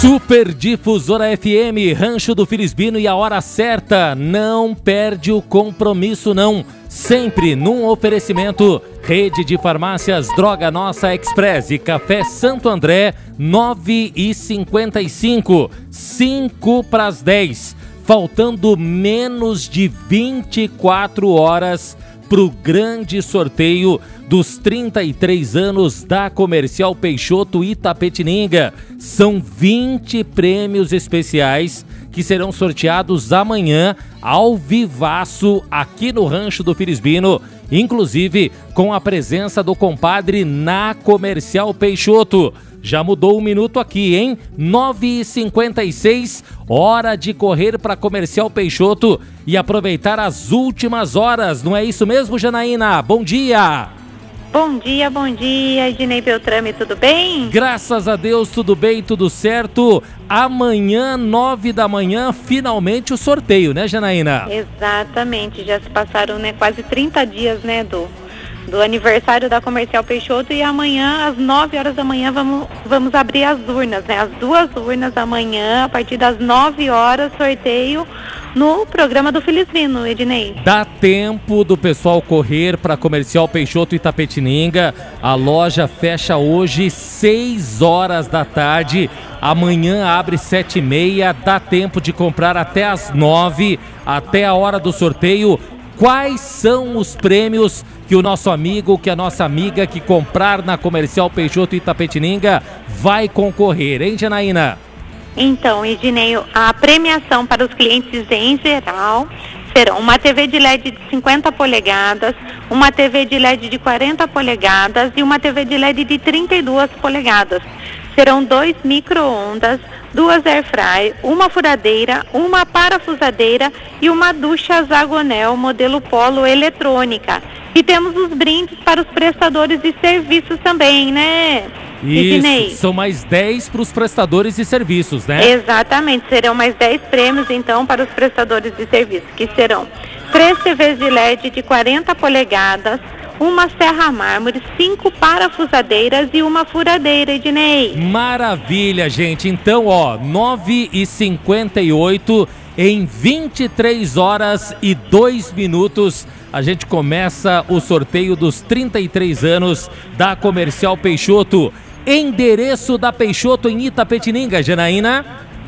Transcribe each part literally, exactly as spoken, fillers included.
Super Difusora F M, Rancho do Filisbino e a hora certa. Não perde o compromisso, não. Sempre num oferecimento. Rede de Farmácias Droga Nossa Express e Café Santo André, nove e cinquenta e cinco, cinco para as dez. Faltando menos de vinte e quatro horas para o grande sorteio dos trinta e três anos da Comercial Peixoto Itapetininga. São vinte prêmios especiais que serão sorteados amanhã ao vivaço aqui no Rancho do Filisbino, inclusive com a presença do compadre na Comercial Peixoto. Já mudou um minuto aqui, hein? nove e cinquenta e seis, hora de correr para Comercial Peixoto e aproveitar as últimas horas. Não é isso mesmo, Janaína? Bom dia! Bom dia, bom dia, Ednei Beltrame, tudo bem? Graças a Deus, tudo bem, tudo certo. Amanhã, nove da manhã, finalmente o sorteio, né, Janaína? Exatamente, já se passaram, né, quase trinta dias, né, do, do aniversário da Comercial Peixoto, e amanhã, às nove horas da manhã, vamos, vamos abrir as urnas, né, as duas urnas amanhã, a partir das nove horas, sorteio no programa do Filisbino, Ednei. Dá tempo do pessoal correr para Comercial Peixoto Itapetininga. A loja fecha hoje seis horas da tarde. Amanhã abre sete e meia. Dá tempo de comprar até as nove, até a hora do sorteio. Quais são os prêmios que o nosso amigo, que a nossa amiga que comprar na Comercial Peixoto Itapetininga vai concorrer, hein, Janaína? Então, Ednei, a premiação para os clientes em geral serão uma T V de L E D de cinquenta polegadas, uma T V de L E D de quarenta polegadas e uma T V de L E D de trinta e duas polegadas. Serão dois micro-ondas, duas airfry, uma furadeira, uma parafusadeira e uma ducha Zagonel modelo Polo eletrônica. E temos os brindes para os prestadores de serviços também, né? Isso, são mais dez para os prestadores de serviços, né? Exatamente, serão mais dez prêmios então para os prestadores de serviços, que serão três T Vs de L E D de quarenta polegadas, uma serra mármore, cinco parafusadeiras e uma furadeira, Ednei. Maravilha, gente. Então, ó, nove e cinquenta e oito, em vinte e três horas e dois minutos, a gente começa o sorteio dos trinta e três anos da Comercial Peixoto. Endereço da Peixoto em Itapetininga, Janaína?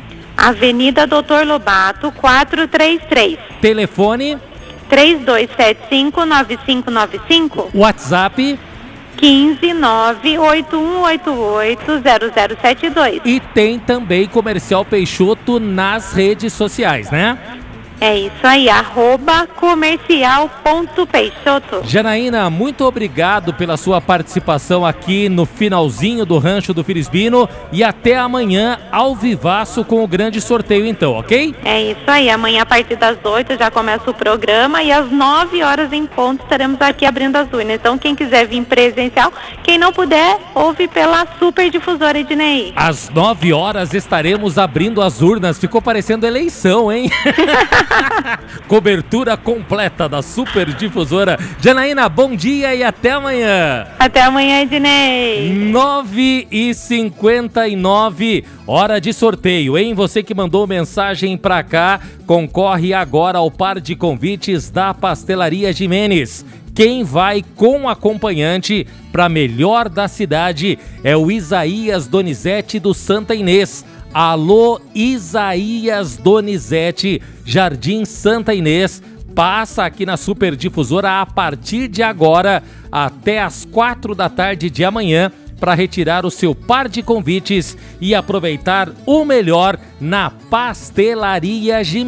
Avenida Doutor Lobato, quatrocentos e trinta e três. Telefone? três dois sete cinco, nove cinco nove cinco. WhatsApp? quinze, nove, oito um oito oito, zero zero sete dois. E tem também Comercial Peixoto nas redes sociais, né? É isso aí, arroba comercial ponto peixoto. Janaína, muito obrigado pela sua participação aqui no finalzinho do Rancho do Filisbino e até amanhã ao vivaço com o grande sorteio então, ok? É isso aí, amanhã a partir das oito já começa o programa e às nove horas em ponto estaremos aqui abrindo as urnas. Então quem quiser vir presencial, quem não puder, ouve pela Super Difusora, Ednei. Às nove horas estaremos abrindo as urnas, ficou parecendo eleição, hein? Cobertura completa da Super Difusora. Janaína, bom dia e até amanhã. Até amanhã, Ednei. nove e cinquenta e nove, hora de sorteio, hein? Você que mandou mensagem pra cá, concorre agora ao par de convites da Pastelaria Jimenez. Quem vai com acompanhante para melhor da cidade é o Isaías Donizete do Santa Inês. Alô, Isaías Donizete, Jardim Santa Inês, passa aqui na Super Difusora a partir de agora até as quatro da tarde de amanhã para retirar o seu par de convites e aproveitar o melhor na Pastelaria Jimenez.